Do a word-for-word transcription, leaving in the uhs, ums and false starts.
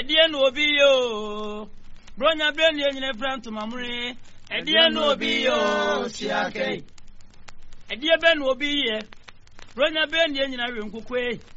edie no obi yo bronya brain ye nyine franto mamre edie no obi yo siake edie be no obi ye bronya brain ye nyina we nkokwe